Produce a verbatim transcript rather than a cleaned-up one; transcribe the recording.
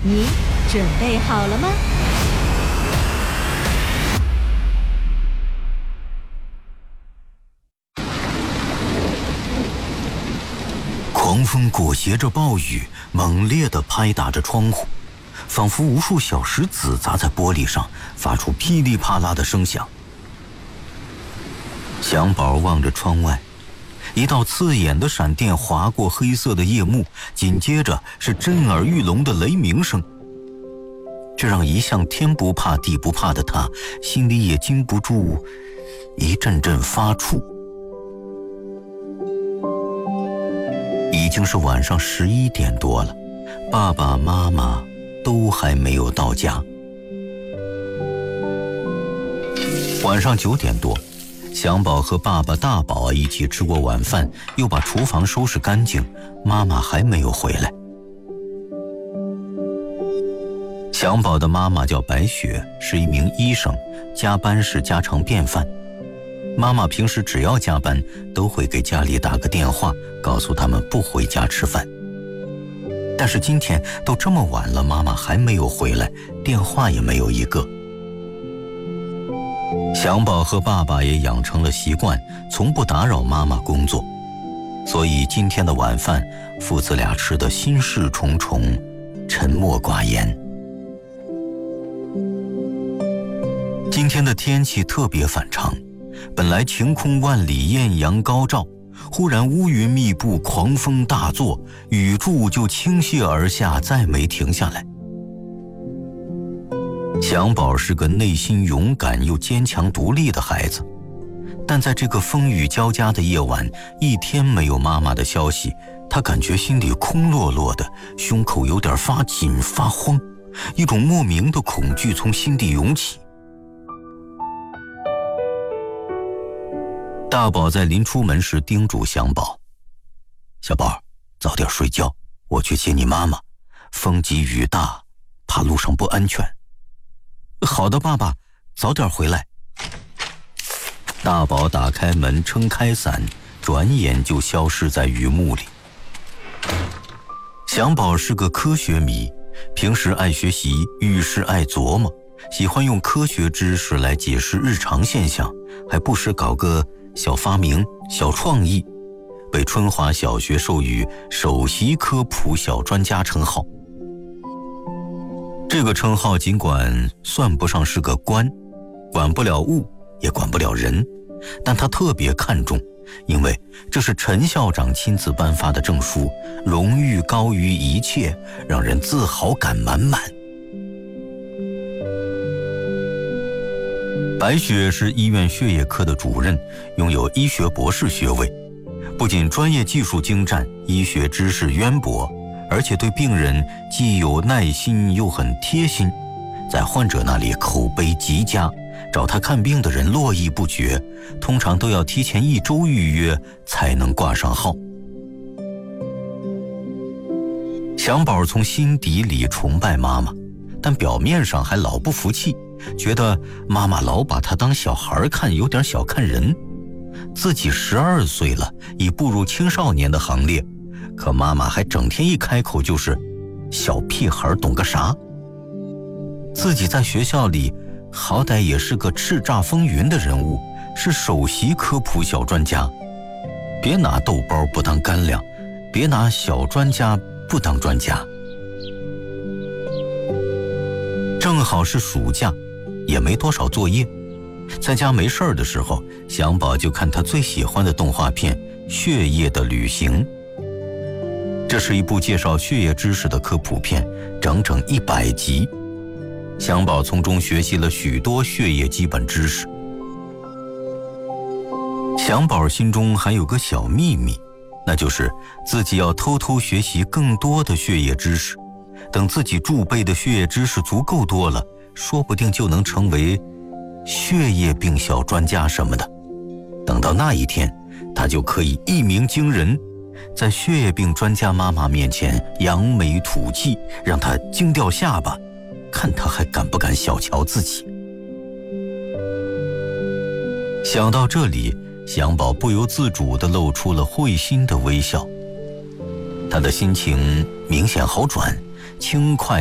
你准备好了吗？ 狂风裹挟着暴雨，猛烈地拍打着窗户，仿佛无数小石子砸在玻璃上，发出噼里啪啦的声响。祥宝望着窗外，一道刺眼的闪电划过黑色的夜幕，紧接着是震耳欲聋的雷鸣声。这让一向天不怕地不怕的他，心里也禁不住一阵阵发怵。已经是晚上十一点多了，爸爸妈妈都还没有到家。晚上九点多，祥宝和爸爸大宝一起吃过晚饭，又把厨房收拾干净，妈妈还没有回来。祥宝的妈妈叫白雪，是一名医生，加班是家常便饭。妈妈平时只要加班，都会给家里打个电话，告诉他们不回家吃饭。但是今天都这么晚了，妈妈还没有回来，电话也没有一个。祥宝和爸爸也养成了习惯，从不打扰妈妈工作，所以今天的晚饭，父子俩吃得心事重重，沉默寡言。今天的天气特别反常，本来晴空万里，艳阳高照，忽然乌云密布，狂风大作，雨柱就倾泻而下，再没停下来。祥宝是个内心勇敢又坚强独立的孩子，但在这个风雨交加的夜晚，一天没有妈妈的消息，他感觉心里空落落的，胸口有点发紧发慌，一种莫名的恐惧从心底涌起。大宝在临出门时叮嘱祥宝：小宝，早点睡觉，我去接你妈妈，风急雨大，怕路上不安全。好的，爸爸，早点回来。大宝打开门，撑开伞，转眼就消失在雨幕里。祥宝是个科学迷，平时爱学习，遇事爱琢磨，喜欢用科学知识来解释日常现象，还不时搞个小发明、小创意，被春华小学授予首席科普小专家称号。这个称号尽管算不上是个官，管不了物，也管不了人，但他特别看重，因为这是陈校长亲自颁发的证书，荣誉高于一切，让人自豪感满满。白雪是医院血液科的主任，拥有医学博士学位，不仅专业技术精湛，医学知识渊博，而且对病人既有耐心又很贴心，在患者那里口碑极佳，找他看病的人络绎不绝，通常都要提前一周预约才能挂上号。祥宝从心底里崇拜妈妈，但表面上还老不服气，觉得妈妈老把他当小孩看，有点小看人。自己十二岁了，已步入青少年的行列，可妈妈还整天一开口就是小屁孩懂个啥。自己在学校里好歹也是个叱咤风云的人物，是首席科普小专家，别拿豆包不当干粮，别拿小专家不当专家。正好是暑假，也没多少作业，在家没事儿的时候，祥宝就看他最喜欢的动画片《血液的旅行》。这是一部介绍血液知识的科普片，整整一百集。祥宝从中学习了许多血液基本知识。祥宝心中还有个小秘密，那就是自己要偷偷学习更多的血液知识，等自己贮备的血液知识足够多了，说不定就能成为血液病小专家什么的。等到那一天，他就可以一鸣惊人，在血液病专家妈妈面前扬眉吐气，让她惊掉下巴，看他还敢不敢小瞧自己。想到这里，祥宝不由自主地露出了会心的微笑。他的心情明显好转，轻快